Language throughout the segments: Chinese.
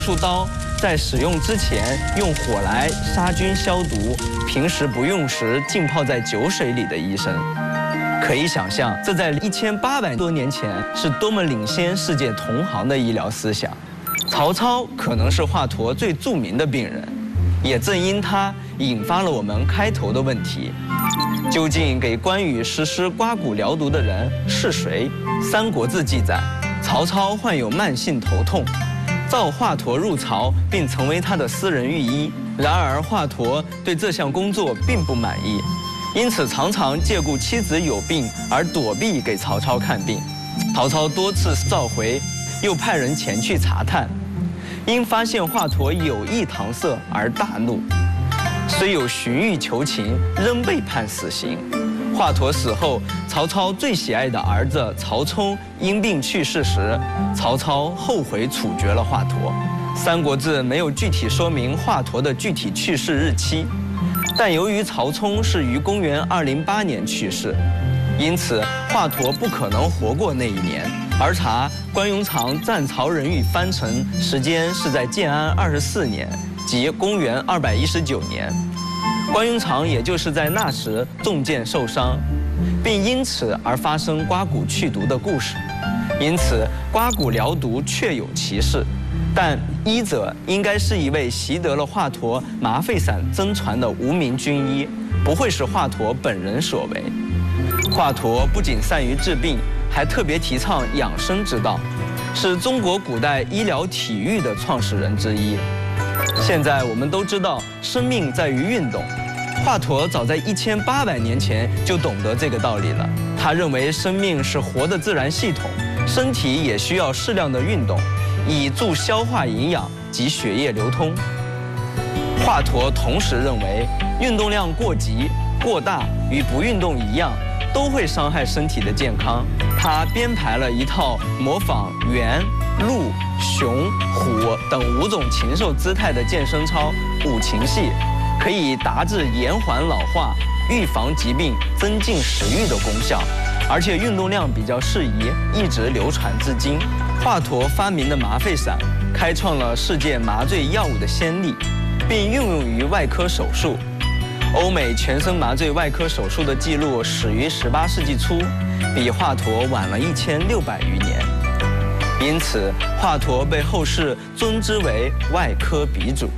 术刀在使用之前用火来杀菌消毒，平时不用时浸泡在酒水里的医生。可以想象，这在1800多年前是多么领先世界同行的医疗思想。曹操可能是华佗最著名的病人，也正因他引发了我们开头的问题：究竟给关羽实施刮骨疗毒的人是谁？《三国志》记载，曹操患有慢性头痛，召华佗入曹，并成为他的私人御医。然而华佗对这项工作并不满意，因此常常借故妻子有病而躲避给曹操看病。曹操多次召回，又派人前去查探，因发现华佗有意搪塞而大怒，虽有荀彧求情，仍被判死刑。华佗死后，曹操最喜爱的儿子曹冲因病去世时，曹操后悔处决了华佗。《三国志》没有具体说明华佗的具体去世日期，但由于曹冲是于公元208年去世，因此华佗不可能活过那一年。而查关永长《战曹人语》翻成时间是在建安24年，即公元219年。关永长也就是在那时中箭受伤，并因此而发生刮骨去毒的故事。因此，刮骨疗毒确有其事，但医者应该是一位习得了华佗麻沸散真传的无名军医，不会是华佗本人所为。华佗不仅善于治病，还特别提倡养生之道，是中国古代医疗体育的创始人之一。现在我们都知道，生命在于运动。华佗早在1800年前就懂得这个道理了。他认为生命是活的自然系统，身体也需要适量的运动，以助消化营养及血液流通。华佗同时认为，运动量过急、过大与不运动一样，都会伤害身体的健康。他编排了一套模仿猿、鹿、熊、虎等5种禽兽姿态的健身操五禽戏，可以达至延缓老化、预防疾病、增进食欲的功效，而且运动量比较适宜，一直流传至今。华佗发明的麻沸散，开创了世界麻醉药物的先例，并运用于外科手术。欧美全身麻醉外科手术的记录始于18世纪初，比华佗晚了1600余年。因此，华佗被后世尊之为外科鼻祖。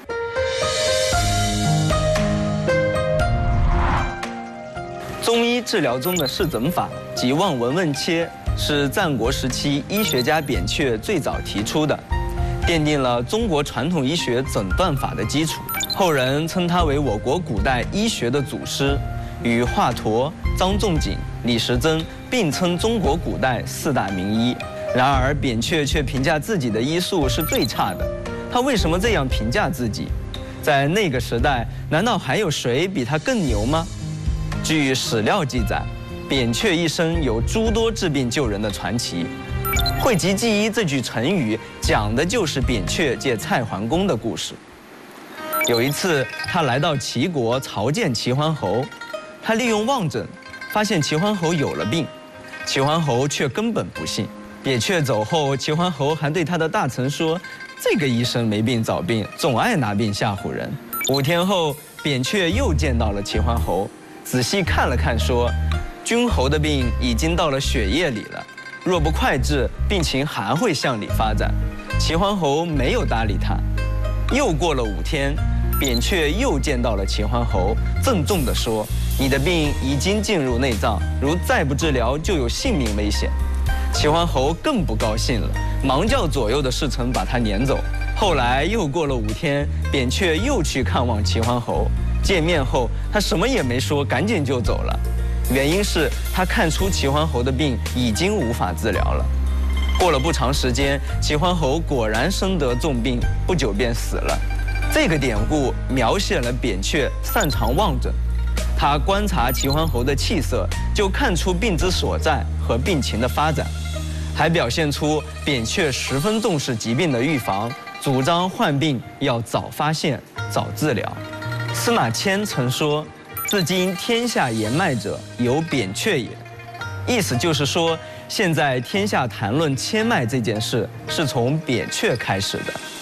中医治疗中的视诊法及望闻问切，是战国时期医学家扁鹊最早提出的，奠定了中国传统医学诊断法的基础。后人称他为我国古代医学的祖师，与华佗、张仲景、李时珍并称中国古代4大名医。然而，扁鹊却评价自己的医术是最差的。他为什么这样评价自己？在那个时代，难道还有谁比他更牛吗？据史料记载，扁鹊一生有诸多治病救人的传奇。讳疾忌医这句成语讲的就是扁鹊借蔡桓公的故事。有一次，他来到齐国朝见齐桓侯，他利用望诊，发现齐桓侯有了病，齐桓侯却根本不信。扁鹊走后，齐桓侯还对他的大臣说：“这个医生没病找病，总爱拿病吓唬人。”5天后，扁鹊又见到了齐桓侯，仔细看了看，说：“君侯的病已经到了血液里了，若不快治，病情还会向里发展。”齐桓侯没有搭理他。又过了5天，扁鹊又见到了齐桓侯，郑重地说：“你的病已经进入内脏，如再不治疗，就有性命危险。”齐桓侯更不高兴了，忙叫左右的侍臣把他撵走。后来又过了5天，扁鹊又去看望齐桓侯，见面后他什么也没说，赶紧就走了。原因是他看出齐桓侯的病已经无法治疗了。过了不长时间，齐桓侯果然生得重病，不久便死了。这个典故描写了扁鹊擅长望诊，他观察齐桓侯的气色，就看出病之所在和病情的发展，还表现出扁鹊十分重视疾病的预防，主张患病要早发现、早治疗。司马迁曾说：“至今天下言脉者，有扁鹊也。”意思就是说，现在天下谈论切脉这件事，是从扁鹊开始的。